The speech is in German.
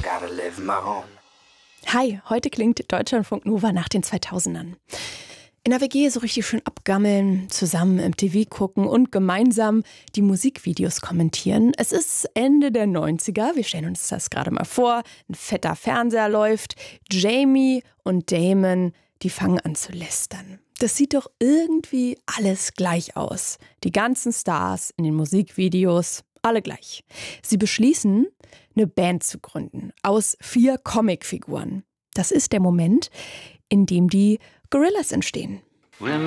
gotta live my own. Hi, heute klingt Deutschlandfunk Nova nach den 2000ern. In der WG so richtig schön abgammeln, zusammen im TV gucken und gemeinsam die Musikvideos kommentieren. Es ist Ende der 90er, wir stellen uns das gerade mal vor. Ein fetter Fernseher läuft, Jamie und Damon, die fangen an zu lästern. Das sieht doch irgendwie alles gleich aus. Die ganzen Stars in den Musikvideos, alle gleich. Sie beschließen, eine Band zu gründen aus 4 Comicfiguren. Das ist der Moment, in dem die Gorillas entstehen.